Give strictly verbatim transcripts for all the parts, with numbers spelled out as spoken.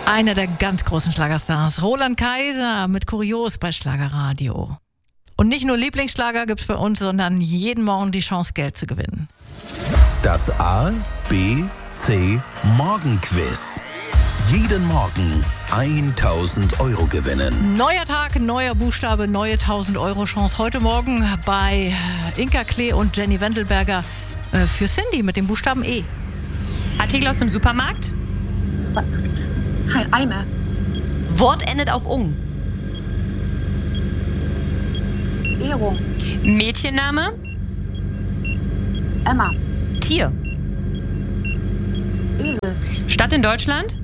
Einer der ganz großen Schlagerstars, Roland Kaiser mit Kurios bei Schlagerradio. Und nicht nur Lieblingsschlager gibt's bei uns, sondern jeden Morgen die Chance, Geld zu gewinnen. Das A, B, C Morgenquiz. Jeden Morgen tausend Euro gewinnen. Neuer Tag, neuer Buchstabe, neue tausend Euro Chance. Heute Morgen bei Inka Klee und Jenny Wendelberger äh, für Cindy mit dem Buchstaben E. Artikel aus dem Supermarkt. Eimer. Wort endet auf ung. Ehrung. Mädchenname. Emma. Tier. Esel. Stadt in Deutschland.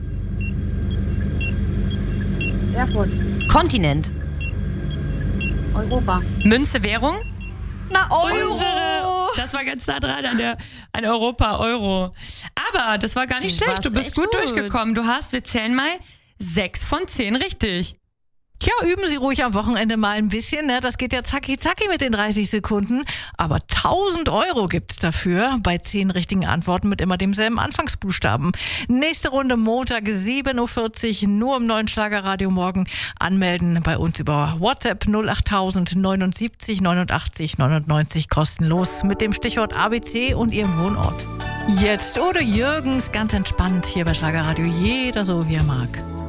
Erfurt. Kontinent. Europa. Münze, Währung. Na, Euro! Unsere, das war ganz nah dran an, der, an Europa, Euro. Aber das war gar nicht Du schlecht. Du warst bist echt gut, gut. durchgekommen. Du hast, wir zählen mal, sechs von zehn richtig. Tja, üben Sie ruhig am Wochenende mal ein bisschen, ne? Das geht ja zacki zacki mit den dreißig Sekunden. Aber tausend Euro gibt's dafür bei zehn richtigen Antworten mit immer demselben Anfangsbuchstaben. Nächste Runde Montag sieben Uhr vierzig, nur im neuen Schlagerradio morgen. Anmelden bei uns über WhatsApp null acht tausend neunundsiebzig neunundachtzig neunundneunzig kostenlos mit dem Stichwort A B C und Ihrem Wohnort. Jetzt Udo Jürgens, ganz entspannt hier bei Schlagerradio. Jeder so wie er mag.